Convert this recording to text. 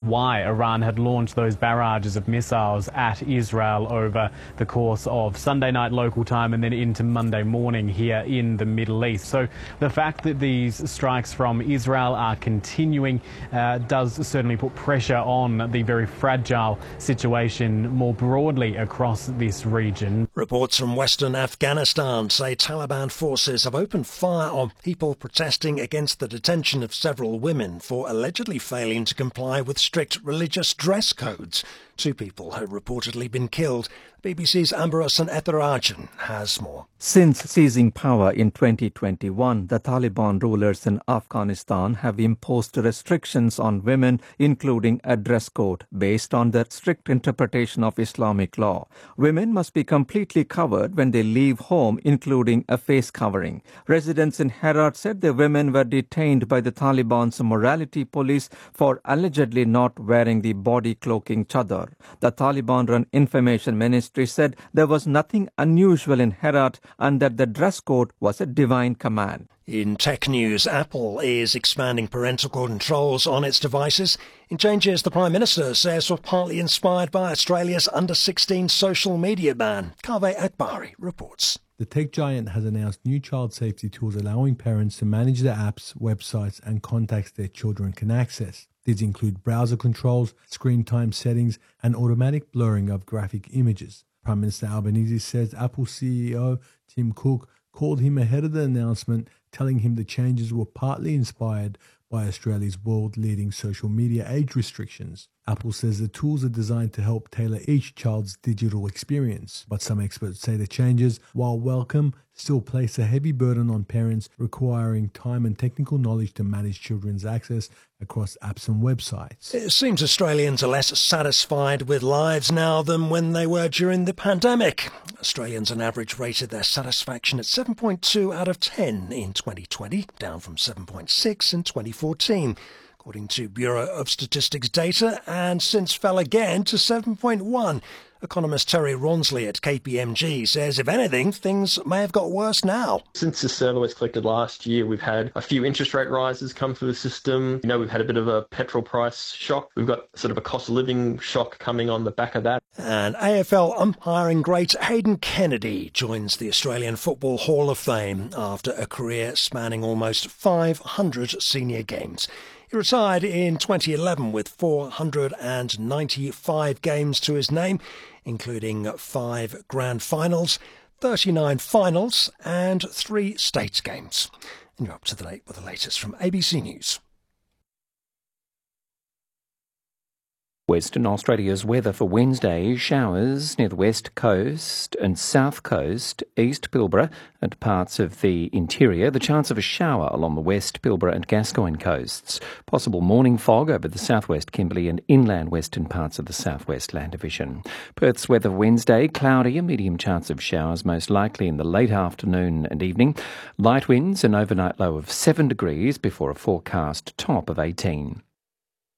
why Iran had launched those barrages of missiles at Israel over the course of Sunday night local time and then into Monday morning here in the Middle East. So the fact that these strikes from Israel are continuing does certainly put pressure on the very fragile situation more broadly across this region. Reports from Western Afghanistan say Taliban forces have opened fire on people protesting against the detention of several women for allegedly failing to comply with strict religious dress codes. 2 people have reportedly been killed. BBC's Amber Hassan Etherajan has more. Since seizing power in 2021, the Taliban rulers in Afghanistan have imposed restrictions on women, including a dress code based on their strict interpretation of Islamic law. Women must be completely covered when they leave home, including a face covering. Residents in Herat said the women were detained by the Taliban's morality police for allegedly not wearing the body cloaking chadar. The Taliban-run information ministry said there was nothing unusual in Herat and that the dress code was a divine command. In tech news, Apple is expanding parental controls on its devices in changes the Prime Minister says were partly inspired by Australia's under-16 social media ban. Kaveh Akbari reports. The tech giant has announced new child safety tools allowing parents to manage the apps, websites and contacts their children can access. These include browser controls, screen time settings and automatic blurring of graphic images. Prime Minister Albanese says Apple CEO Tim Cook called him ahead of the announcement, telling him the changes were partly inspired by Australia's world-leading social media age restrictions. Apple says the tools are designed to help tailor each child's digital experience, but some experts say the changes, while welcome, still place a heavy burden on parents, requiring time and technical knowledge to manage children's access across apps and websites. It seems Australians are less satisfied with lives now than when they were during the pandemic. Australians on average rated their satisfaction at 7.2 out of 10 in 2020, down from 7.6 in 2014. According to Bureau of Statistics data, and since fell again to 7.1. Economist Terry Ronsley at KPMG says, if anything, things may have got worse now. Since the survey was collected last year, we've had a few interest rate rises come through the system. We've had a bit of a petrol price shock. We've got sort of a cost of living shock coming on the back of that. And AFL umpiring great Hayden Kennedy joins the Australian Football Hall of Fame after a career spanning almost 500 senior games. He retired in 2011 with 495 games to his name, including 5 grand finals, 39 finals and 3 States games. And you're up to date with the latest from ABC News. Western Australia's weather for Wednesday: showers near the west coast and south coast, East Pilbara and parts of the interior. The chance of a shower along the west Pilbara and Gascoyne coasts. Possible morning fog over the southwest Kimberley and inland western parts of the southwest Land Division. Perth's weather Wednesday: cloudy, a medium chance of showers, most likely in the late afternoon and evening. Light winds, an overnight low of 7 degrees before a forecast top of 18.